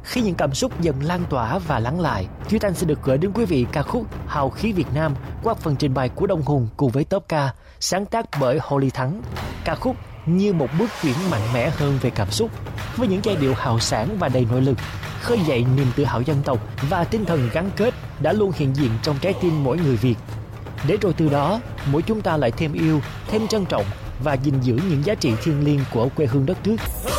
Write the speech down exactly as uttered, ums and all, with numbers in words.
Khi những cảm xúc dần lan tỏa và lắng lại, Duy Thanh sẽ được gửi đến quý vị ca khúc Hào khí Việt Nam qua phần trình bày của Đông Hùng cùng với Top Ca, sáng tác bởi Hồ Ly Thắng. Ca khúc như một bước chuyển mạnh mẽ hơn về cảm xúc, với những giai điệu hào sảng và đầy nội lực, khơi dậy niềm tự hào dân tộc và tinh thần gắn kết đã luôn hiện diện trong trái tim mỗi người Việt. Để rồi từ đó, mỗi chúng ta lại thêm yêu, thêm trân trọng và gìn giữ những giá trị thiêng liêng của quê hương đất nước.